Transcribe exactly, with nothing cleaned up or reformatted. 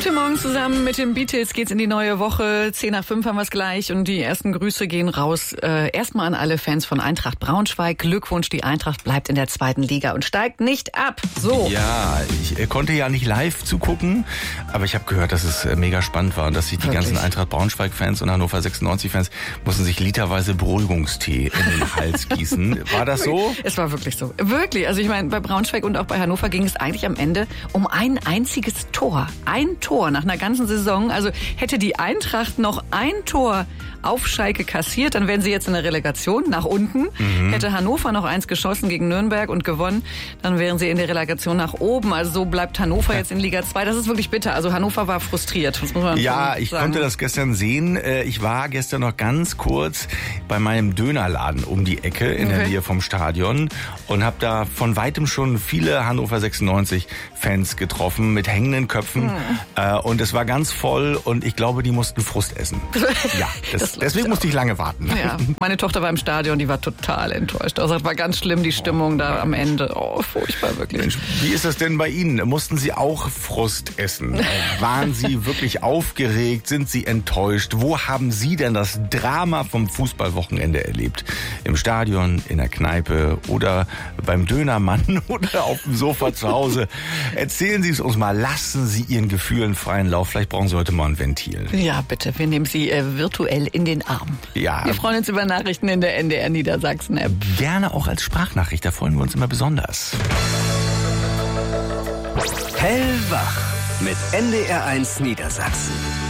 Guten Morgen zusammen. Mit den Beatles geht's in die neue Woche. Zehn nach fünf haben wir es gleich und die ersten Grüße gehen raus. Äh, erstmal an alle Fans von Eintracht Braunschweig. Glückwunsch, die Eintracht bleibt in der zweiten Liga und steigt nicht ab. So. Ja, ich äh, konnte ja nicht live zugucken, aber ich habe gehört, dass es äh, mega spannend war und dass sich die Wirklich? ganzen Eintracht Braunschweig-Fans und Hannover sechsundneunzig-Fans mussten sich literweise Beruhigungstee in den Hals gießen. War das so? Es war wirklich so. Wirklich. Also ich meine, bei Braunschweig und auch bei Hannover ging es eigentlich am Ende um ein einziges Tor. Ein Tor nach einer ganzen Saison. Also hätte die Eintracht noch ein Tor auf Schalke kassiert, dann wären sie jetzt in der Relegation nach unten. Mhm. Hätte Hannover noch eins geschossen gegen Nürnberg und gewonnen, dann wären sie in der Relegation nach oben. Also so bleibt Hannover jetzt in Liga zwei. Das ist wirklich bitter. Also Hannover war frustriert. Das muss man ja, ich sagen. konnte das gestern sehen. Ich war gestern noch ganz kurz bei meinem Dönerladen um die Ecke in okay. der Nähe vom Stadion und habe da von weitem schon viele Hannover sechsundneunzig-Fans getroffen mit hängenden Köpfen. Mhm. Und es war ganz voll und ich glaube, die mussten Frust essen. Ja, das, das deswegen musste ich lange warten. Ja, meine Tochter war im Stadion, die war total enttäuscht. Also es war ganz schlimm, die Stimmung oh, da am Ende. Oh, furchtbar, wirklich. Mensch, wie ist das denn bei Ihnen? Mussten Sie auch Frust essen? Waren Sie wirklich aufgeregt? Sind Sie enttäuscht? Wo haben Sie denn das Drama vom Fußballwochenende erlebt? Im Stadion, in der Kneipe oder beim Dönermann oder auf dem Sofa zu Hause? Erzählen Sie es uns mal. Lassen Sie Ihren Gefühlen freien Lauf. Vielleicht brauchen Sie heute mal ein Ventil. Ja, bitte. Wir nehmen Sie äh, virtuell in den Arm. Ja. Wir freuen uns über Nachrichten in der N D R Niedersachsen-App. Gerne auch als Sprachnachricht. Da freuen wir uns immer besonders. Hellwach mit N D R eins Niedersachsen.